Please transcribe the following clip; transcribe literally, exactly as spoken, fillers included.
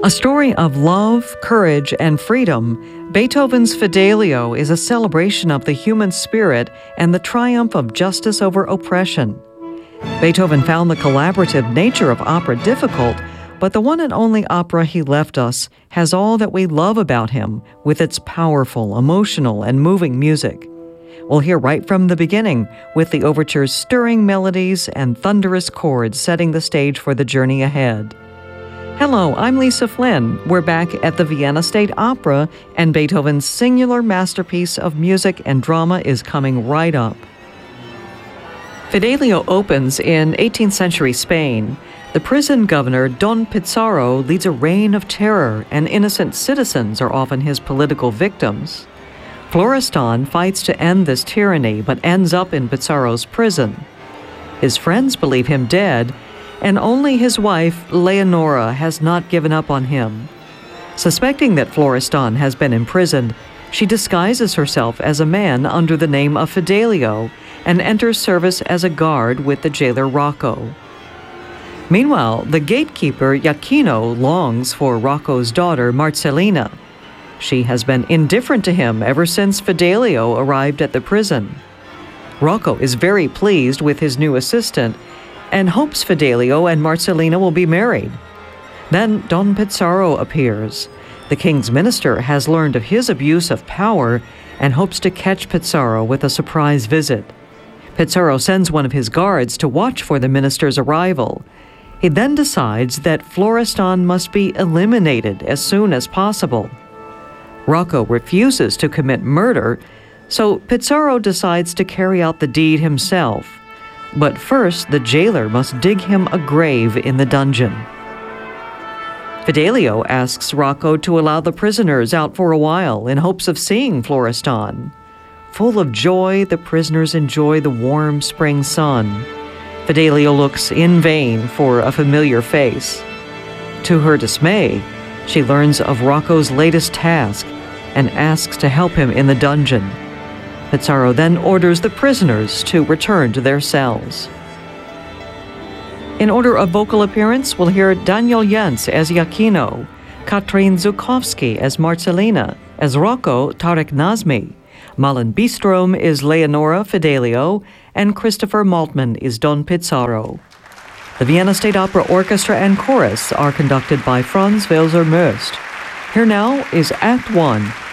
A story of love, courage, and freedom, Beethoven's Fidelio is a celebration of the human spirit and the triumph of justice over oppression. Beethoven found the collaborative nature of opera difficult, but the one and only opera he left us has all that we love about him, with its powerful, emotional, and moving music. We'll hear right from the beginning, with the overture's stirring melodies and thunderous chords setting the stage for the journey ahead. Hello, I'm Lisa Flynn. We're back at the Vienna State Opera, and Beethoven's singular masterpiece of music and drama is coming right up. Fidelio opens in eighteenth century Spain. The prison governor, Don Pizarro, leads a reign of terror, and innocent citizens are often his political victims. Florestan fights to end this tyranny, but ends up in Pizarro's prison. His friends believe him dead, and only his wife, Leonora, has not given up on him. Suspecting that Florestan has been imprisoned, she disguises herself as a man under the name of Fidelio and enters service as a guard with the jailer Rocco. Meanwhile, the gatekeeper Iachino longs for Rocco's daughter, Marcellina. She has been indifferent to him ever since Fidelio arrived at the prison. Rocco is very pleased with his new assistant and hopes Fidelio and Marcellina will be married. Then Don Pizarro appears. The king's minister has learned of his abuse of power and hopes to catch Pizarro with a surprise visit. Pizarro sends one of his guards to watch for the minister's arrival. He then decides that Florestan must be eliminated as soon as possible. Rocco refuses to commit murder, so Pizarro decides to carry out the deed himself. But first, the jailer must dig him a grave in the dungeon. Fidelio asks Rocco to allow the prisoners out for a while in hopes of seeing Florestan. Full of joy, the prisoners enjoy the warm spring sun. Fidelio looks in vain for a familiar face. To her dismay, she learns of Rocco's latest task and asks to help him in the dungeon. Pizarro then orders the prisoners to return to their cells. In order of vocal appearance, we'll hear Daniel Jens as Iachino, Katrin Zukovsky as Marcellina, as Rocco, Tarek Nazmi, Malin Bistrom is Leonora Fidelio, and Christopher Maltman is Don Pizarro. The Vienna State Opera Orchestra and Chorus are conducted by Franz Welser-Möst. Here now is Act One